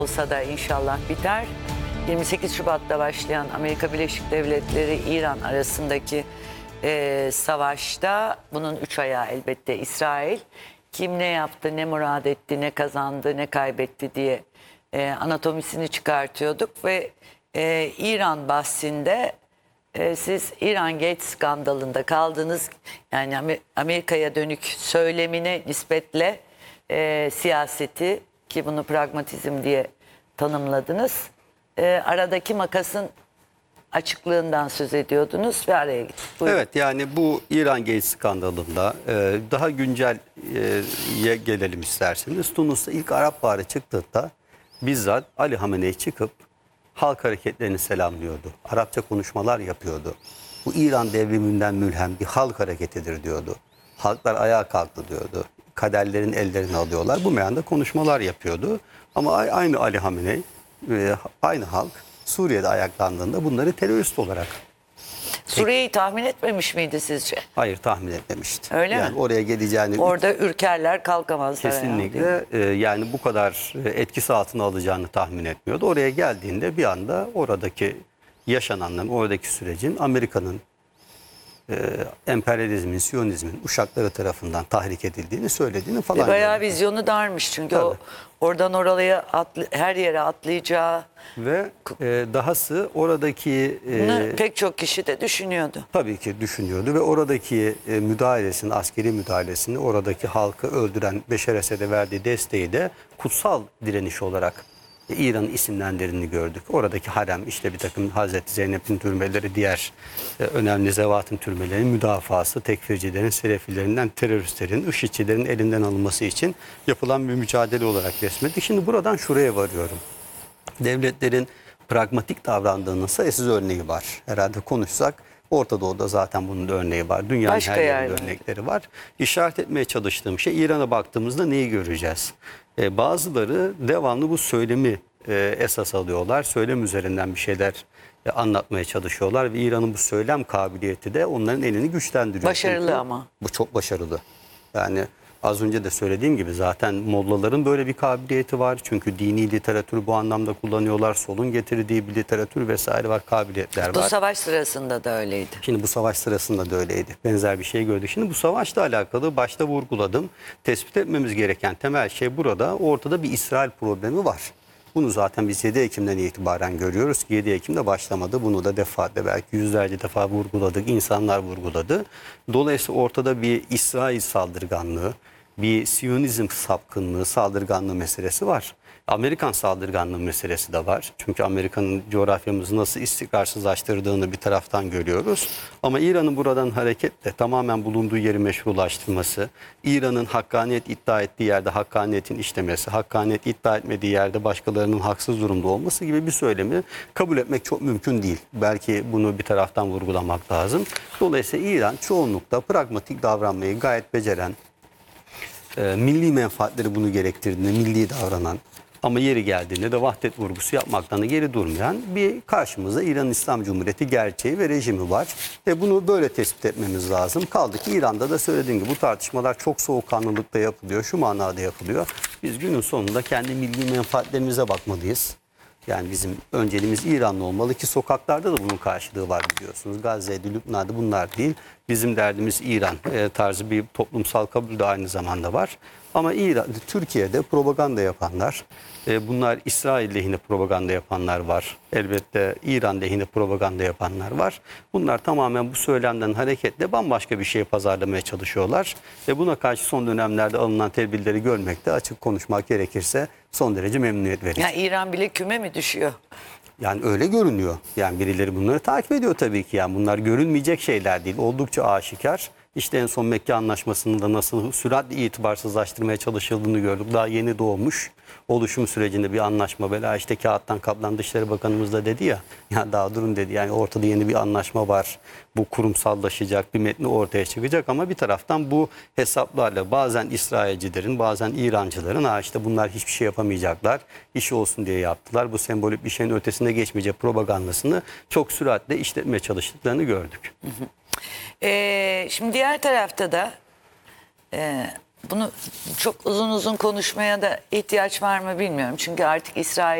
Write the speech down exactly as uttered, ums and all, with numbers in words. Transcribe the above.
olsa da inşallah biter. yirmi sekiz Şubat'ta başlayan Amerika Birleşik Devletleri İran arasındaki e, savaşta bunun üç ayağı elbette İsrail. Kim ne yaptı, ne murad etti, ne kazandı, ne kaybetti diye e, anatomisini çıkartıyorduk ve e, İran bahsinde e, siz İran Gate skandalında kaldınız. Yani Amerika'ya dönük söylemine nispetle e, siyaseti, ki bunu pragmatizm diye tanımladınız. E, aradaki makasın açıklığından söz ediyordunuz ve araya gittik. Buyurun. Evet, yani bu İran Gate skandalında e, daha güncel e, gelelim isterseniz. Tunus'ta ilk Arap Baharı çıktığında bizzat Ali Hamenei çıkıp halk hareketlerini selamlıyordu. Arapça konuşmalar yapıyordu. Bu İran devriminden mülhem bir halk hareketidir diyordu. Halklar ayağa kalktı diyordu. Kaderlerin ellerini alıyorlar. Bu meyanda konuşmalar yapıyordu. Ama aynı Ali Hamenei, e, aynı halk Suriye'de ayaklandığında bunları terörist olarak... Suriye'yi tahmin etmemiş miydi sizce? Hayır, tahmin etmemişti. Öyle yani mi? Oraya geleceğini... Orada ürkerler, kalkamazlar. Kesinlikle e, yani bu kadar etkisi altına alacağını tahmin etmiyordu. Oraya geldiğinde bir anda oradaki yaşananların, oradaki sürecin Amerika'nın e, emperyalizmin, Siyonizmin uşakları tarafından tahrik edildiğini söylediğini falan. Bayağı gördük. vizyonu darmış çünkü Tabii. o oradan oraya atlı, her yere atlayacağı Ve e, dahası oradaki... E, pek çok kişi de düşünüyordu. Tabii ki düşünüyordu ve oradaki e, müdahalesini, askeri müdahalesini, oradaki halkı öldüren Beşar Esed'e verdiği desteği de kutsal direniş olarak e, İran'ın isimlendirdiğini gördük. Oradaki harem, işte bir takım Hazreti Zeynep'in türbeleri, diğer e, önemli zevatın türbelerinin müdafası, tekfircilerin, selefilerinden teröristlerin, IŞİD'çilerin elinden alınması için yapılan bir mücadele olarak resmettik. Şimdi buradan şuraya varıyorum. Devletlerin pragmatik davrandığının sayısız örneği var. Herhalde konuşsak Orta Doğu'da zaten bunun da örneği var. Dünyanın Başka her yerinde yerde. örnekleri var. İşaret etmeye çalıştığım şey, İran'a baktığımızda neyi göreceğiz? Ee, bazıları devamlı bu söylemi e, esas alıyorlar. Söylem üzerinden bir şeyler e, anlatmaya çalışıyorlar ve İran'ın bu söylem kabiliyeti de onların elini güçlendiriyor. Başarılı Çünkü ama. bu çok başarılı. Yani az önce de söylediğim gibi zaten mollaların böyle bir kabiliyeti var. Çünkü dini literatürü bu anlamda kullanıyorlar. Solun getirdiği bir literatür vesaire var, kabiliyetler Bu var. savaş sırasında da öyleydi. Şimdi bu savaş sırasında da öyleydi. Benzer bir şey gördük. Şimdi bu savaşla alakalı başta vurguladım. Tespit etmemiz gereken temel şey burada. Ortada bir İsrail problemi var. Bunu zaten biz yedi Ekim'den itibaren görüyoruz ki yedi Ekim'de başlamadı. Bunu da defaatle, belki yüzlerce defa vurguladık. İnsanlar vurguladı. Dolayısıyla ortada bir İsrail saldırganlığı, bir Siyonizm sapkınlığı, saldırganlığı meselesi var. Amerikan saldırganlığı meselesi de var. Çünkü Amerika'nın coğrafyamızı nasıl istikrarsızlaştırdığını bir taraftan görüyoruz. Ama İran'ın buradan hareketle tamamen bulunduğu yeri meşrulaştırması, İran'ın hakkaniyet iddia ettiği yerde hakkaniyetin işlemesi, hakkaniyet iddia etmediği yerde başkalarının haksız durumda olması gibi bir söylemi kabul etmek çok mümkün değil. Belki bunu bir taraftan vurgulamak lazım. Dolayısıyla İran çoğunlukla pragmatik davranmayı gayet beceren, e, milli menfaatleri bunu gerektirdiğinde milli davranan, ama yeri geldiğinde de vahdet vurgusu yapmaktan da geri durmayan bir karşımızda İran İslam Cumhuriyeti gerçeği ve rejimi var. Ve bunu böyle tespit etmemiz lazım. Kaldı ki İran'da da söylediğim gibi bu tartışmalar çok soğukkanlılıkta yapılıyor. Şu manada yapılıyor. Biz günün sonunda kendi milli menfaatlerimize bakmalıyız. Yani bizim önceliğimiz İranlı olmalı ki sokaklarda da bunun karşılığı var biliyorsunuz. Gazze'de, Lübnan'da bunlar değil. Bizim derdimiz İran e, tarzı bir toplumsal kabul de aynı zamanda var. Ama İran, Türkiye'de propaganda yapanlar, e, bunlar İsrail lehine propaganda yapanlar var. Elbette İran lehine propaganda yapanlar var. Bunlar tamamen bu söylemden hareketle bambaşka bir şeye pazarlamaya çalışıyorlar. Ve buna karşı son dönemlerde alınan tedbirleri görmekte, açık konuşmak gerekirse, son derece memnuniyet verici. Yani İran bile küme mi düşüyor? Yani öyle görünüyor. Yani birileri bunları takip ediyor tabii ki. Yani bunlar görünmeyecek şeyler değil. Oldukça aşikar. İşte en son Mekke Anlaşması'nın da nasıl süratle itibarsızlaştırmaya çalışıldığını gördük. Daha yeni doğmuş oluşum sürecinde bir anlaşma. Bela işte kağıttan kaplan, Dışişleri Bakanımız da dedi ya. Ya daha durun dedi. Yani ortada yeni bir anlaşma var. Bu kurumsallaşacak, bir metni ortaya çıkacak ama bir taraftan bu hesaplarla bazen İsrailcilerin, bazen İrancıların ha işte bunlar hiçbir şey yapamayacaklar, işi olsun diye yaptılar. Bu sembolik bir şeyin ötesine geçmeyecek propagandasını çok süratle işletmeye çalıştıklarını gördük. Ee, şimdi diğer tarafta da e, bunu çok uzun uzun konuşmaya da ihtiyaç var mı bilmiyorum. Çünkü artık İsrail